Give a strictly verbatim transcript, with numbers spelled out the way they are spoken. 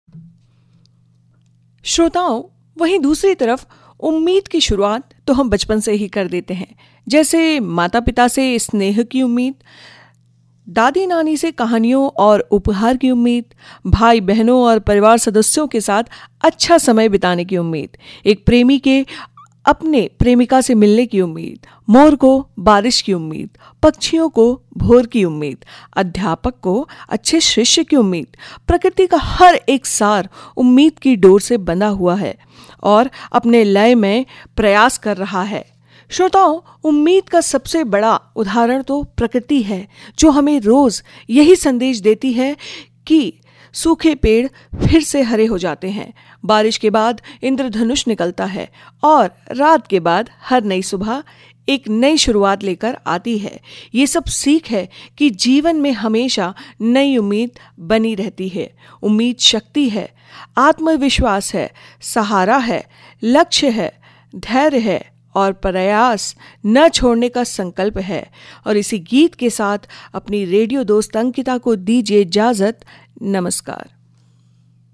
श्रोताओं, वहीं दूसरी तरफ उम्मीद की शुरुआत तो हम बचपन से ही कर देते हैं, जैसे माता पिता से स्नेह की उम्मीद, दादी नानी से कहानियों और उपहार की उम्मीद, भाई बहनों और परिवार सदस्यों के साथ अच्छा समय बिताने की उम्मीद, एक प्रेमी के अपने प्रेमिका से मिलने की उम्मीद, मोर को बारिश की उम्मीद, पक्षियों को भोर की उम्मीद, अध्यापक को अच्छे शिष्य की उम्मीद। प्रकृति का हर एक सार उम्मीद की डोर से बंधा हुआ है और अपने लय में प्रयास कर रहा है। श्रोताओं, उम्मीद का सबसे बड़ा उदाहरण तो प्रकृति है, जो हमें रोज यही संदेश देती है कि सूखे पेड़ फिर से हरे हो जाते हैं, बारिश के बाद इंद्रधनुष निकलता है और रात के बाद हर नई सुबह एक नई शुरुआत लेकर आती है। ये सब सीख है कि जीवन में हमेशा नई उम्मीद बनी रहती है। उम्मीद शक्ति है, आत्मविश्वास है, सहारा है, लक्ष्य है, धैर्य है और प्रयास न छोड़ने का संकल्प है। और इसी गीत के साथ अपनी रेडियो दोस्त अंकिता को दीजिए इजाजत। नमस्कार।